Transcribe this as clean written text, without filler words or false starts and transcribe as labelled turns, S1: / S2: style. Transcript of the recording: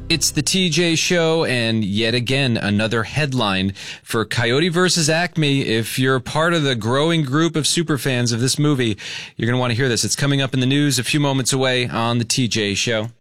S1: It's the TJ Show, and yet again, another headline for Coyote vs. Acme. If you're part of the growing group of superfans of this movie, you're going to want to hear this. It's coming up in the news a few moments away on the TJ Show.